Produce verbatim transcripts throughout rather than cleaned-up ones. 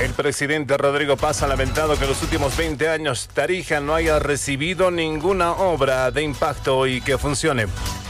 El presidente Rodrigo Paz ha lamentado que en los últimos veinte años Tarija no haya recibido ninguna obra de impacto y que funcione.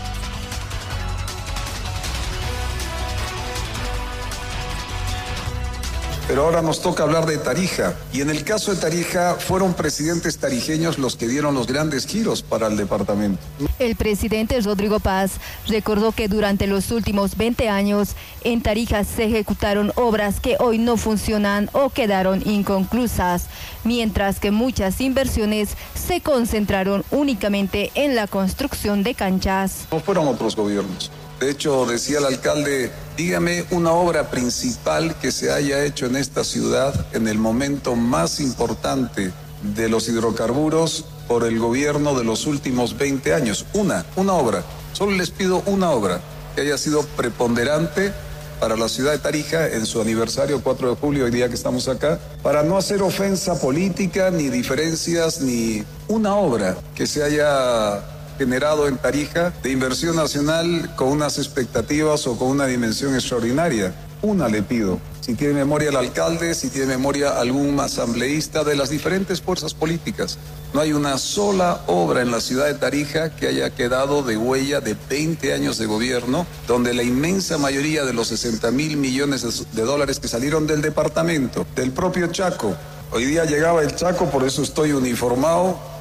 Pero ahora nos toca hablar de Tarija. Y en el caso de Tarija, fueron presidentes tarijeños los que dieron los grandes giros para el departamento. El presidente Rodrigo Paz recordó que durante los últimos veinte años en Tarija se ejecutaron obras que hoy no funcionan o quedaron inconclusas, mientras que muchas inversiones se concentraron únicamente en la construcción de canchas. No fueron otros gobiernos. De hecho, decía el alcalde, dígame una obra principal que se haya hecho en esta ciudad en el momento más importante de los hidrocarburos por el gobierno de los últimos veinte años. Una, una obra. Solo les pido una obra que haya sido preponderante para la ciudad de Tarija en su aniversario cuatro de julio, hoy día que estamos acá, para no hacer ofensa política, ni diferencias, ni una obra que se haya generado en Tarija de inversión nacional con unas expectativas o con una dimensión extraordinaria. Una le pido. Si tiene memoria el alcalde, si tiene memoria algún asambleísta de las diferentes fuerzas políticas. No hay una sola obra en la ciudad de Tarija que haya quedado de huella de veinte años de gobierno, donde la inmensa mayoría de los sesenta mil millones de dólares que salieron del departamento, del propio Chaco. Hoy día llegaba el Chaco, por eso estoy uniformado,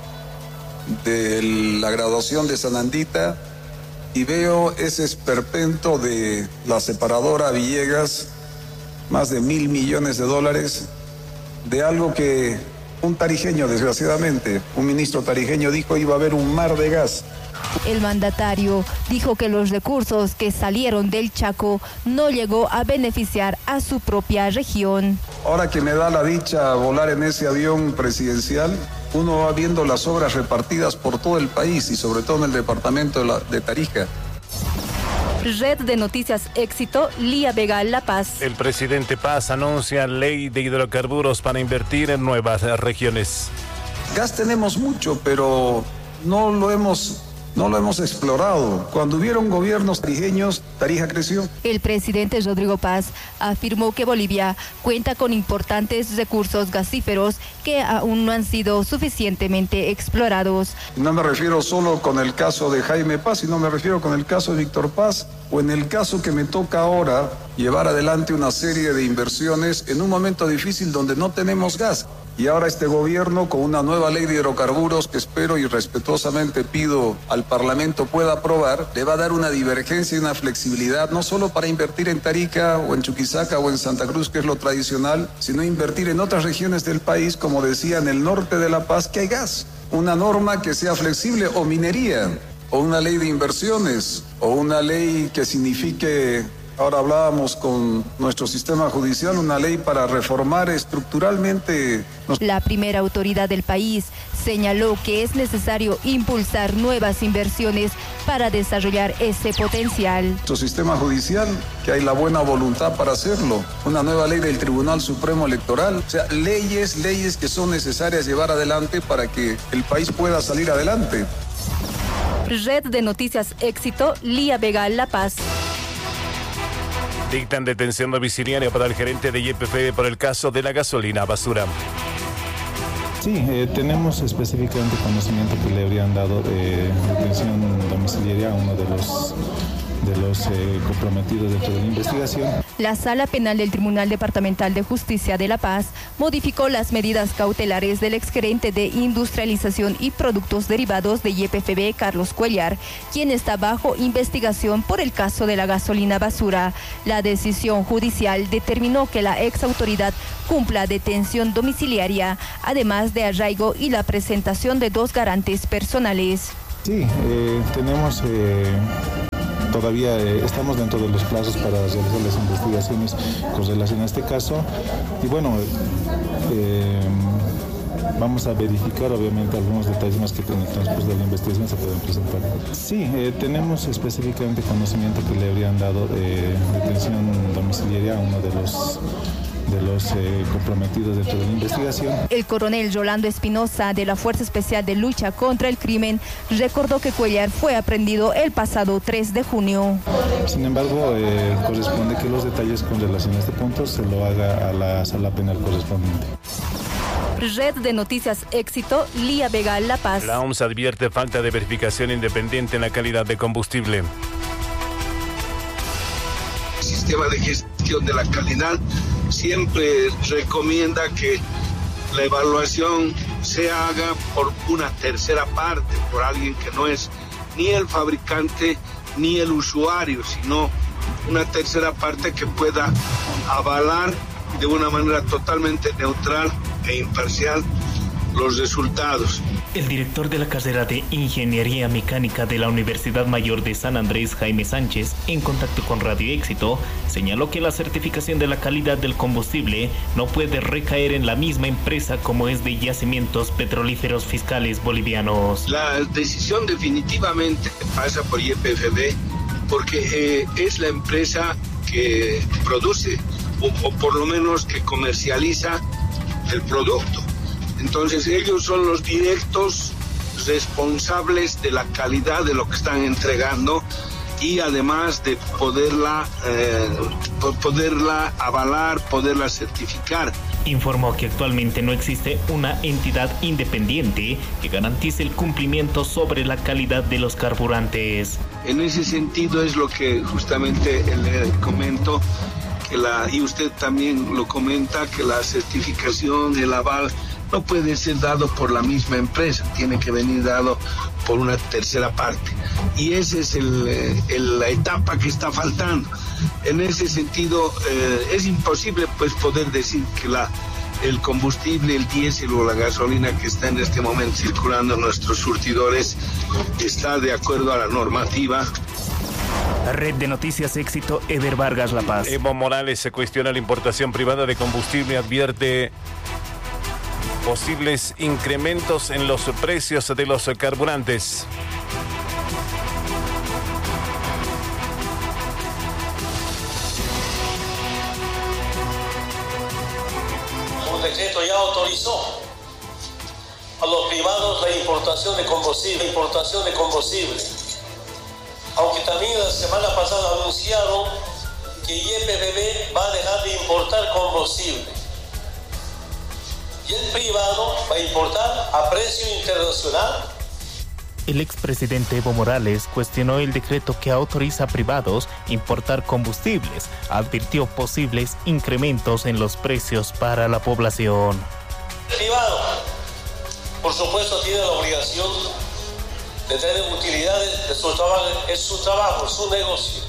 de la graduación de Sanandita, y veo ese esperpento de la separadora Villegas, más de mil millones de dólares, de algo que un tarijeño, desgraciadamente, un ministro tarijeño dijo iba a haber un mar de gas. El mandatario dijo que los recursos que salieron del Chaco no llegó a beneficiar a su propia región. Ahora que me da la dicha volar en ese avión presidencial, uno va viendo las obras repartidas por todo el país y sobre todo en el departamento de, la, de Tarija. Red de Noticias Éxito, Lía Vega, La Paz. El presidente Paz anuncia ley de hidrocarburos para invertir en nuevas regiones. Gas tenemos mucho, pero no lo hemos... No lo hemos explorado. Cuando hubieron gobiernos tarijeños, Tarija creció. El presidente Rodrigo Paz afirmó que Bolivia cuenta con importantes recursos gasíferos que aún no han sido suficientemente explorados. No me refiero solo con el caso de Jaime Paz, sino me refiero con el caso de Víctor Paz, o en el caso que me toca ahora, llevar adelante una serie de inversiones en un momento difícil donde no tenemos gas. Y ahora este gobierno, con una nueva ley de hidrocarburos que espero y respetuosamente pido al Parlamento pueda aprobar, le va a dar una divergencia y una flexibilidad, no solo para invertir en Tarija o en Chuquisaca o en Santa Cruz, que es lo tradicional, sino invertir en otras regiones del país, como decía, en el norte de La Paz, que hay gas. Una norma que sea flexible, o minería, o una ley de inversiones, o una ley que signifique... Ahora hablábamos con nuestro sistema judicial, una ley para reformar estructuralmente. La primera autoridad del país señaló que es necesario impulsar nuevas inversiones para desarrollar ese potencial. Nuestro sistema judicial, que hay la buena voluntad para hacerlo. Una nueva ley del Tribunal Supremo Electoral. O sea, leyes, leyes que son necesarias llevar adelante para que el país pueda salir adelante. Red de Noticias Éxito, Lía Vega, La Paz. Dictan detención domiciliaria para el gerente de Y P F B por el caso de la gasolina basura. Sí, eh, tenemos específicamente conocimiento que le habrían dado eh, detención domiciliaria a uno de los, de los eh, comprometidos dentro de la investigación. La Sala Penal del Tribunal Departamental de Justicia de La Paz modificó las medidas cautelares del exgerente de Industrialización y Productos Derivados de Y P F B, Carlos Cuellar, quien está bajo investigación por el caso de la gasolina basura. La decisión judicial determinó que la ex autoridad cumpla detención domiciliaria, además de arraigo y la presentación de dos garantes personales. Sí, eh, tenemos... Eh... Todavía eh, estamos dentro de los plazos para realizar las investigaciones con relación a este caso y bueno, eh, vamos a verificar obviamente algunos detalles más que en el transcurso de la investigación se pueden presentar. Sí, eh, tenemos específicamente conocimiento que le habrían dado eh, detención domiciliaria a uno de los de los eh, comprometidos dentro de la investigación. El coronel Rolando Espinosa, de la Fuerza Especial de Lucha contra el Crimen, recordó que Cuellar fue aprendido el pasado tres de junio. Sin embargo, eh, corresponde que los detalles con relación a este punto se lo haga a la sala penal correspondiente. Red de Noticias Éxito, Lía Vega, La Paz. La O M S advierte falta de verificación independiente en la calidad de combustible. El sistema de gestión de la calidad siempre recomienda que la evaluación se haga por una tercera parte, por alguien que no es ni el fabricante ni el usuario, sino una tercera parte que pueda avalar de una manera totalmente neutral e imparcial los resultados. El director de la carrera de Ingeniería Mecánica de la Universidad Mayor de San Andrés, Jaime Sánchez, en contacto con Radio Éxito, señaló que la certificación de la calidad del combustible no puede recaer en la misma empresa como es de Yacimientos Petrolíferos Fiscales Bolivianos. La decisión definitivamente pasa por Y P F B porque eh, es la empresa que produce o, o por lo menos que comercializa el producto. Entonces ellos son los directos responsables de la calidad de lo que están entregando y además de poderla, eh, poderla avalar, poderla certificar. Informó que actualmente no existe una entidad independiente que garantice el cumplimiento sobre la calidad de los carburantes. En ese sentido es lo que justamente le comento, que la, y usted también lo comenta, que la certificación, el aval, no puede ser dado por la misma empresa, tiene que venir dado por una tercera parte. Y esa es el, el, la etapa que está faltando. En ese sentido, eh, es imposible pues poder decir que la, el combustible, el diésel o la gasolina que está en este momento circulando en nuestros surtidores está de acuerdo a la normativa. Red de Noticias Éxito, Eber Vargas, La Paz. Evo Morales se cuestiona la importación privada de combustible, advierte posibles incrementos en los precios de los carburantes. Un decreto ya autorizó a los privados la importación de combustible, importación de combustible. Aunque también la semana pasada anunciaron que Y P F B va a dejar de importar combustible. Y el privado va a importar a precio internacional. El expresidente Evo Morales cuestionó el decreto que autoriza a privados importar combustibles. Advirtió posibles incrementos en los precios para la población. El privado, por supuesto, tiene la obligación de tener utilidades de su trabajo, es su trabajo, su negocio.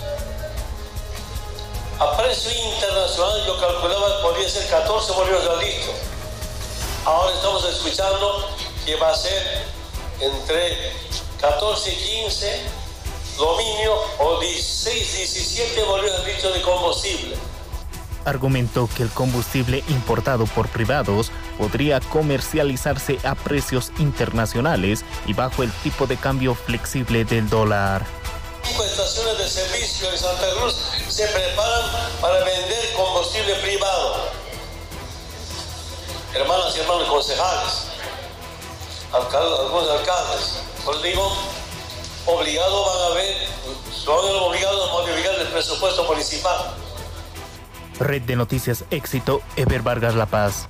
A precio internacional yo calculaba que podría ser catorce bolívares al litro. Ahora estamos escuchando que va a ser entre catorce y quince, lo mínimo, o dieciséis, diecisiete bolívares al litro de combustible. Argumentó que el combustible importado por privados podría comercializarse a precios internacionales y bajo el tipo de cambio flexible del dólar. Cinco estaciones de servicio en Santa Cruz se preparan para vender combustible privado. Hermanas y hermanos concejales, alcaldes, algunos alcaldes, os digo, obligados van a ver, son obligados a modificar el presupuesto municipal. Red de Noticias Éxito, Eber Vargas, La Paz.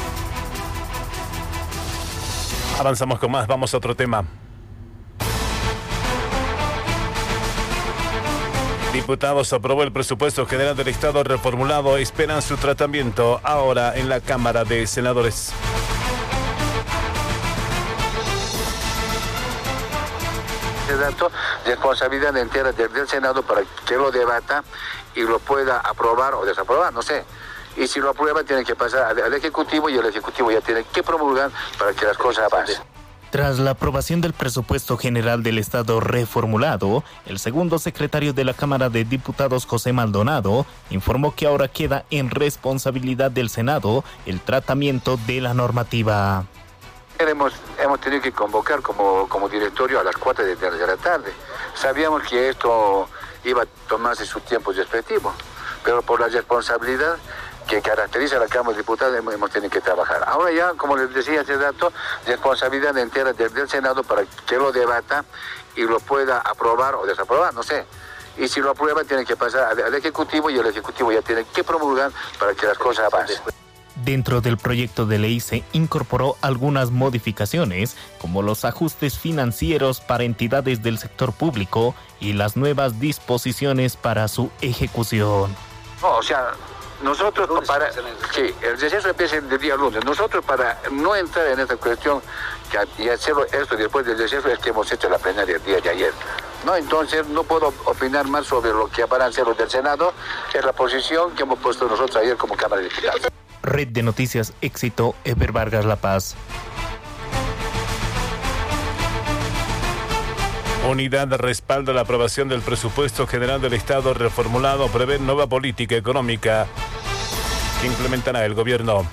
Avanzamos con más, vamos a otro tema. Diputados aprobó el presupuesto general del Estado reformulado, esperan su tratamiento ahora en la Cámara de Senadores. Dato, responsabilidad entera del, del Senado para que lo debata y lo pueda aprobar o desaprobar, no sé. Y si lo aprueba tiene que pasar al, al Ejecutivo y el Ejecutivo ya tiene que promulgar para que las cosas avancen. Tras la aprobación del presupuesto general del Estado reformulado, el segundo secretario de la Cámara de Diputados, José Maldonado, informó que ahora queda en responsabilidad del Senado el tratamiento de la normativa. Hemos, hemos tenido que convocar como, como directorio a las cuatro de, de la tarde. Sabíamos que esto iba a tomarse su tiempo respectivo, pero por la responsabilidad que caracteriza a la Cámara de Diputados hemos, hemos tenido que trabajar. Ahora ya, como les decía hace rato, responsabilidad entera del, del Senado para que lo debata y lo pueda aprobar o desaprobar, no sé. Y si lo aprueba tiene que pasar al, al Ejecutivo y el Ejecutivo ya tiene que promulgar para que las cosas avancen. Dentro del proyecto de ley se incorporó algunas modificaciones, como los ajustes financieros para entidades del sector público y las nuevas disposiciones para su ejecución. No, o sea, nosotros para... Sí, el receso empieza el día lunes. Nosotros para no entrar en esta cuestión que, y hacerlo esto después del receso es que hemos hecho la plenaria el día de ayer. No, entonces no puedo opinar más sobre lo que van a hacer los del Senado. Es la posición que hemos puesto nosotros ayer como Cámara de Diputados. Red de Noticias Éxito, Eber Vargas La Paz. Unidad respalda la aprobación del presupuesto general del Estado reformulado. Prevé nueva política económica que implementará el gobierno.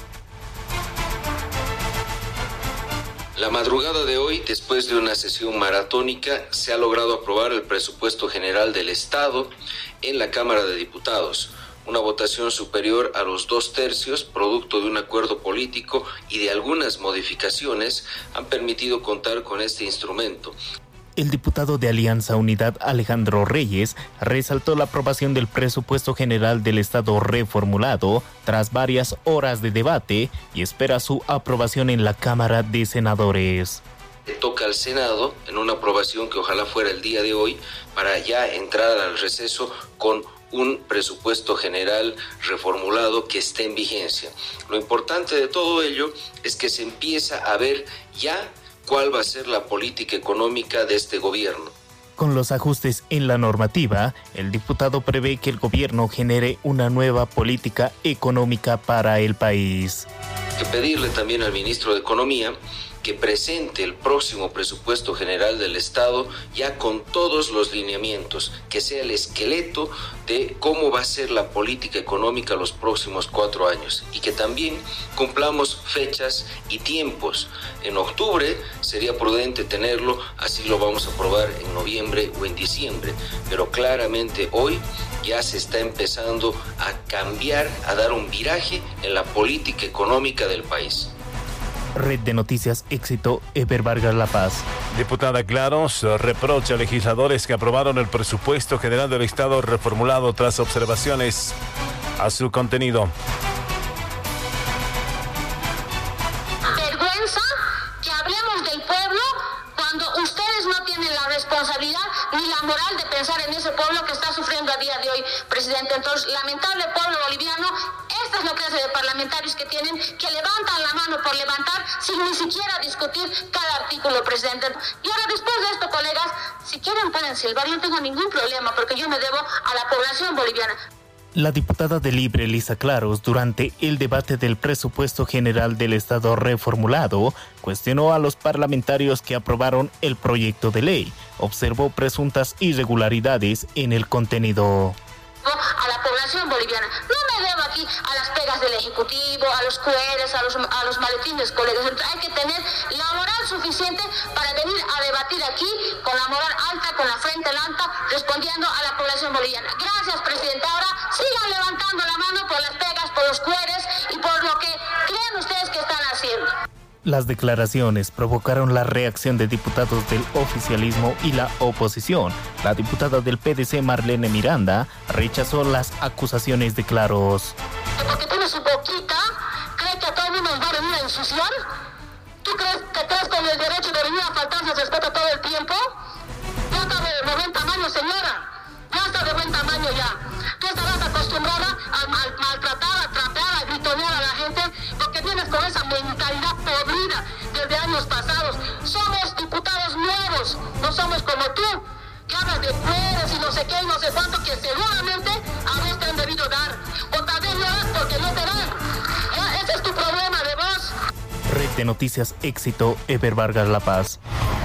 La madrugada de hoy, después de una sesión maratónica, se ha logrado aprobar el presupuesto general del Estado en la Cámara de Diputados. Una votación superior a los dos tercios, producto de un acuerdo político y de algunas modificaciones, han permitido contar con este instrumento. El diputado de Alianza Unidad, Alejandro Reyes, resaltó la aprobación del presupuesto general del Estado reformulado tras varias horas de debate y espera su aprobación en la Cámara de Senadores. Toca al Senado en una aprobación que ojalá fuera el día de hoy para ya entrar al receso con un presupuesto general reformulado que esté en vigencia. Lo importante de todo ello es que se empieza a ver ya cuál va a ser la política económica de este gobierno. Con los ajustes en la normativa, el diputado prevé que el gobierno genere una nueva política económica para el país. Hay que pedirle también al ministro de Economía que presente el próximo presupuesto general del Estado ya con todos los lineamientos, que sea el esqueleto de cómo va a ser la política económica los próximos cuatro años y que también cumplamos fechas y tiempos. En octubre sería prudente tenerlo, así lo vamos a aprobar en noviembre o en diciembre, pero claramente hoy ya se está empezando a cambiar, a dar un viraje en la política económica del país. Red de Noticias Éxito, Eber Vargas La Paz. Diputada Claros reprocha a legisladores que aprobaron el presupuesto general del Estado reformulado tras observaciones a su contenido. Vergüenza que hablemos del pueblo cuando ustedes no tienen la responsabilidad ni la moral de pensar en ese pueblo que está sufriendo a día de hoy, presidente. Entonces, lamentable pueblo boliviano, esta es la clase de parlamentarios que tienen, que levantan la mano por levantar sin ni siquiera discutir cada artículo, presidente. Y ahora, después de esto, colegas, si quieren pueden silbar, yo no tengo ningún problema porque yo me debo a la población boliviana. La diputada de Libre, Lisa Claros, durante el debate del presupuesto general del Estado reformulado, cuestionó a los parlamentarios que aprobaron el proyecto de ley. Observó presuntas irregularidades en el contenido. A la población boliviana. No me debo aquí a las pegas del Ejecutivo, a los cueres, a los, a los maletines, colegas. Hay que tener la moral suficiente para venir a debatir aquí con la moral alta, con la frente alta, respondiendo a la población boliviana. Gracias, presidente. Ahora sigan levantando la mano por las pegas, por los cueres y por lo que creen ustedes que están haciendo. Las declaraciones provocaron la reacción de diputados del oficialismo y la oposición. La diputada del P D C, Marlene Miranda, rechazó las acusaciones de Claros. Porque tiene su boquita, ¿cree que a todo el mundo nos va a venir a ensuciar? ¿Tú crees que crees con el derecho de venir a faltarse respeto todo el tiempo? Ya está de buen tamaño, señora. Ya está de buen tamaño ya. Tú estarás acostumbrada a mal, maltratar, a tratar, a gritonear a la gente, porque vienes con esa mentalidad podrida desde años pasados. Somos diputados nuevos, no somos como tú, que hablas de mujeres y no sé qué y no sé cuánto, que seguramente a vos te han debido dar. O tal vez no das porque no te dan. Ya, ese es tu problema de vos. Red de Noticias Éxito, Eber Vargas La Paz.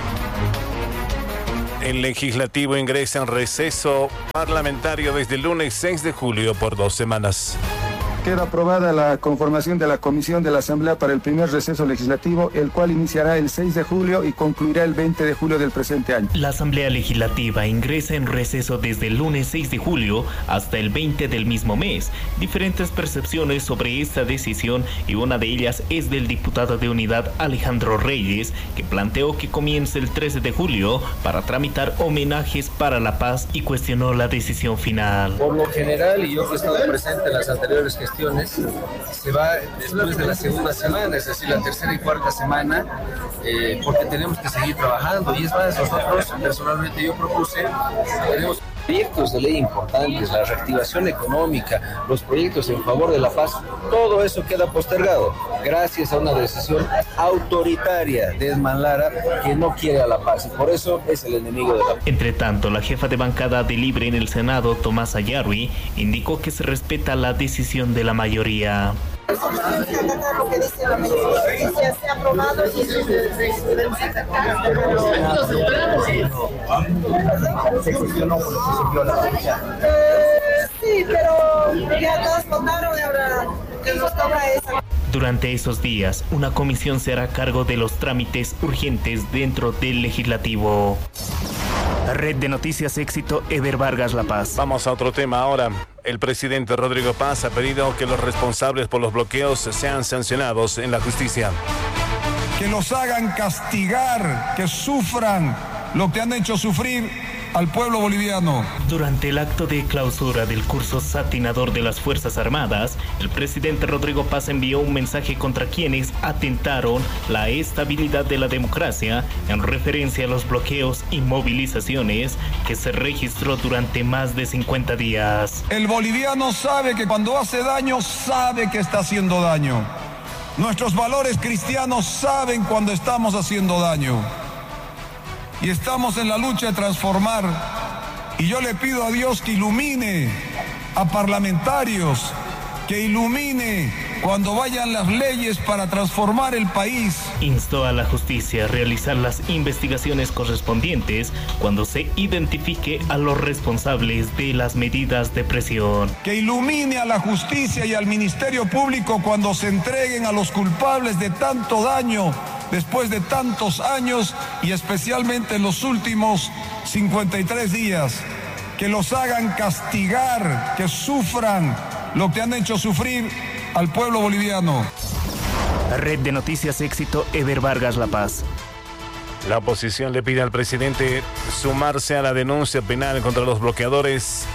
El legislativo ingresa en receso parlamentario desde el lunes seis de julio por dos semanas. Queda aprobada la conformación de la Comisión de la Asamblea para el primer receso legislativo, el cual iniciará el seis de julio y concluirá el veinte de julio del presente año. La Asamblea Legislativa ingresa en receso desde el lunes seis de julio hasta el veinte del mismo mes. Diferentes percepciones sobre esta decisión y una de ellas es del diputado de Unidad Alejandro Reyes, que planteó que comience el trece de julio para tramitar homenajes para la paz y cuestionó la decisión final. Por lo general, y yo que he estado presente en las anteriores gestiones, se va después de la segunda semana, es decir, la tercera y cuarta semana, eh, porque tenemos que seguir trabajando. Y es más, nosotros, personalmente, yo propuse, tenemos proyectos de ley importantes, la reactivación económica, los proyectos en favor de la paz, todo eso queda postergado gracias a una decisión autoritaria de Edman Lara, que no quiere a la paz, y por eso es el enemigo de la paz. Entre tanto, la jefa de bancada de Libre en el Senado, Tomás Ayarwi, indicó que se respeta la decisión de la mayoría. Lo que dice la mayoría se ha aprobado y debemos acatar. Sí, pero ya todos votaron y ahora que nos toca esa. Durante esos días, una comisión se hará cargo de los trámites urgentes dentro del legislativo. Red de Noticias Éxito, Eber Vargas, La Paz. Vamos a otro tema ahora. El presidente Rodrigo Paz ha pedido que los responsables por los bloqueos sean sancionados en la justicia. Que los hagan castigar, que sufran lo que han hecho sufrir al pueblo boliviano. Durante el acto de clausura del curso satinador de las Fuerzas Armadas, el presidente Rodrigo Paz envió un mensaje contra quienes atentaron la estabilidad de la democracia en referencia a los bloqueos y movilizaciones que se registró durante más de cincuenta días. El boliviano sabe que cuando hace daño, sabe que está haciendo daño. Nuestros valores cristianos saben cuando estamos haciendo daño. Y estamos en la lucha de transformar, y yo le pido a Dios que ilumine a parlamentarios, que ilumine cuando vayan las leyes para transformar el país. Instó a la justicia a realizar las investigaciones correspondientes cuando se identifique a los responsables de las medidas de presión. Que ilumine a la justicia y al Ministerio Público cuando se entreguen a los culpables de tanto daño después de tantos años y especialmente en los últimos cincuenta y tres días. Que los hagan castigar, que sufran lo que han hecho sufrir al pueblo boliviano. Red de Noticias Éxito, Eber Vargas, La Paz. La oposición le pide al presidente sumarse a la denuncia penal contra los bloqueadores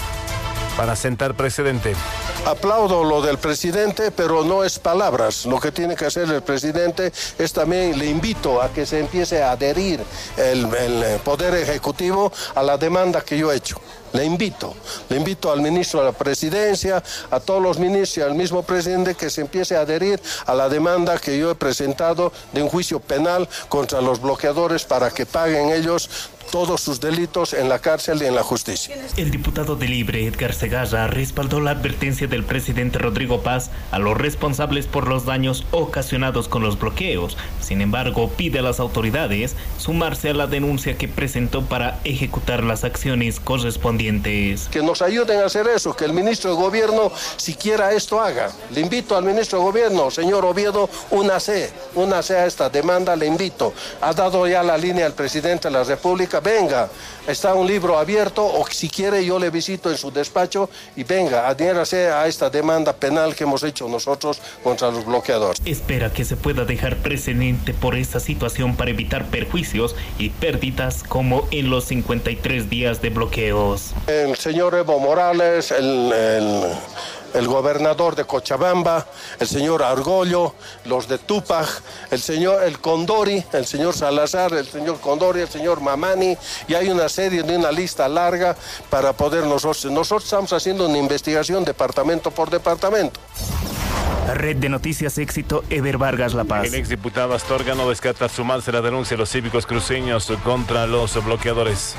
para sentar precedente. Aplaudo lo del presidente, pero no es palabras. Lo que tiene que hacer el presidente es también, le invito a que se empiece a adherir el, el Poder Ejecutivo a la demanda que yo he hecho. Le invito, le invito al ministro de la Presidencia, a todos los ministros y al mismo presidente que se empiece a adherir a la demanda que yo he presentado de un juicio penal contra los bloqueadores para que paguen ellos todos sus delitos en la cárcel y en la justicia. El diputado de Libre, Edgar Segarra, respaldó la advertencia del presidente Rodrigo Paz a los responsables por los daños ocasionados con los bloqueos. Sin embargo, pide a las autoridades sumarse a la denuncia que presentó para ejecutar las acciones correspondientes. Que nos ayuden a hacer eso, que el ministro de Gobierno siquiera esto haga. Le invito al ministro de Gobierno, señor Oviedo, únase, únase a esta demanda, le invito. Ha dado ya la línea al presidente de la República. Venga, está un libro abierto, o si quiere yo le visito en su despacho y venga, adhiérase a esta demanda penal que hemos hecho nosotros contra los bloqueadores. Espera que se pueda dejar precedente por esta situación para evitar perjuicios y pérdidas como en los cincuenta y tres días de bloqueos. El señor Evo Morales, el... el... el gobernador de Cochabamba, el señor Argollo, los de Tupac, el señor el Condori, el señor Salazar, el señor Condori, el señor Mamani, y hay una serie de una lista larga para poder nosotros, nosotros estamos haciendo una investigación departamento por departamento. Red de Noticias Éxito, Eber Vargas, La Paz. El exdiputado Astorga no descarta sumarse a la denuncia de los cívicos cruceños contra los bloqueadores.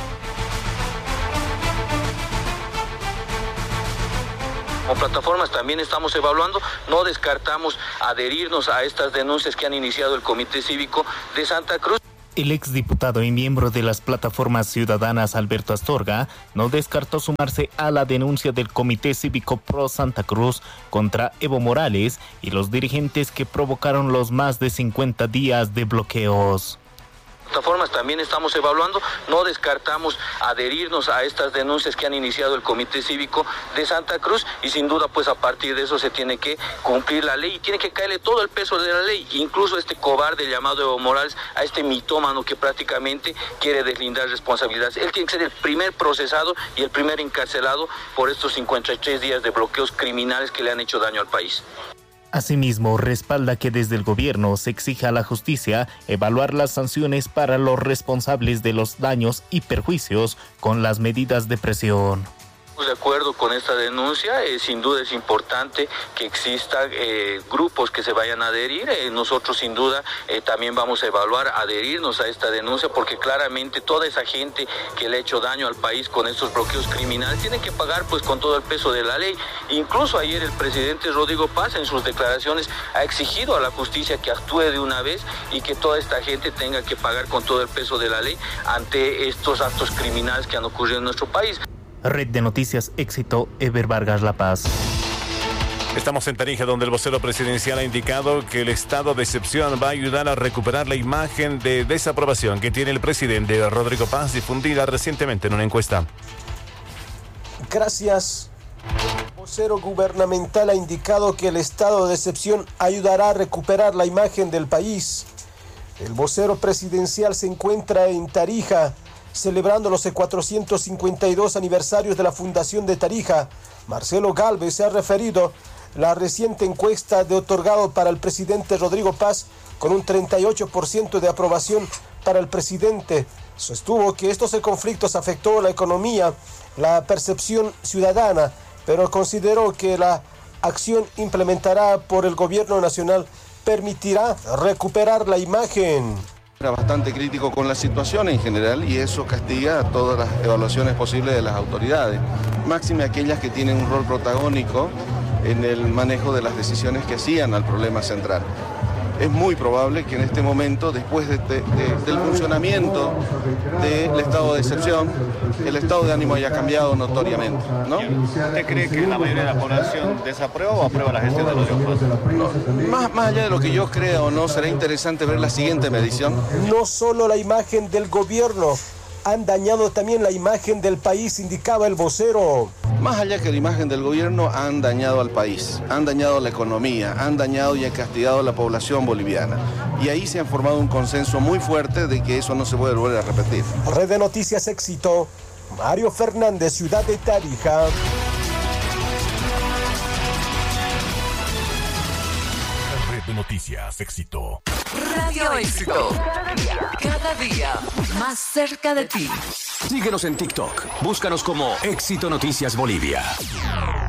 Como plataformas también estamos evaluando, no descartamos adherirnos a estas denuncias que han iniciado el Comité Cívico de Santa Cruz. El exdiputado y miembro de las plataformas ciudadanas Alberto Astorga no descartó sumarse a la denuncia del Comité Cívico Pro Santa Cruz contra Evo Morales y los dirigentes que provocaron los más de cincuenta días de bloqueos. Plataformas también estamos evaluando, no descartamos adherirnos a estas denuncias que han iniciado el Comité Cívico de Santa Cruz y sin duda pues a partir de eso se tiene que cumplir la ley y tiene que caerle todo el peso de la ley, incluso este cobarde llamado Evo Morales, a este mitómano que prácticamente quiere deslindar responsabilidades. Él tiene que ser el primer procesado y el primer encarcelado por estos cincuenta y tres días de bloqueos criminales que le han hecho daño al país. Asimismo, respalda que desde el gobierno se exija a la justicia evaluar las sanciones para los responsables de los daños y perjuicios con las medidas de presión. De acuerdo con esta denuncia, eh, sin duda es importante que existan eh, grupos que se vayan a adherir. Eh, nosotros sin duda eh, también vamos a evaluar adherirnos a esta denuncia porque claramente toda esa gente que le ha hecho daño al país con estos bloqueos criminales tiene que pagar pues con todo el peso de la ley. Incluso ayer el presidente Rodrigo Paz en sus declaraciones ha exigido a la justicia que actúe de una vez y que toda esta gente tenga que pagar con todo el peso de la ley ante estos actos criminales que han ocurrido en nuestro país. Red de Noticias Éxito, Eber Vargas, La Paz. Estamos en Tarija, donde el vocero presidencial ha indicado que el estado de excepción va a ayudar a recuperar la imagen de desaprobación que tiene el presidente Rodrigo Paz, difundida recientemente en una encuesta. Gracias. El vocero gubernamental ha indicado que el estado de excepción ayudará a recuperar la imagen del país. El vocero presidencial se encuentra en Tarija, celebrando los cuatrocientos cincuenta y dos aniversarios de la Fundación de Tarija. Marcelo Gálvez se ha referido a la reciente encuesta de otorgado para el presidente Rodrigo Paz con un treinta y ocho por ciento de aprobación para el presidente. Sostuvo que estos conflictos afectó la economía, la percepción ciudadana, pero consideró que la acción implementada por el gobierno nacional permitirá recuperar la imagen. Era bastante crítico con la situación en general y eso castiga a todas las evaluaciones posibles de las autoridades, máxime aquellas que tienen un rol protagónico en el manejo de las decisiones que hacían al problema central. Es muy probable que en este momento, después de, de, de, del funcionamiento del estado de excepción, el estado de ánimo haya cambiado notoriamente, ¿no? ¿Usted cree que la mayoría de la población desaprueba o aprueba la gestión de Rodrigo Paz? No, más, más allá de lo que yo crea o no, será interesante ver la siguiente medición. No solo la imagen del gobierno, han dañado también la imagen del país, indicaba el vocero. Más allá que la imagen del gobierno, han dañado al país, han dañado la economía, han dañado y han castigado a la población boliviana. Y ahí se ha formado un consenso muy fuerte de que eso no se puede volver a repetir. Red de Noticias Éxito, Mario Fernández, Ciudad de Tarija. Red de Noticias Éxito. Radio Éxito. Cada día más cerca de ti. Síguenos en TikTok. Búscanos como Éxito Noticias Bolivia.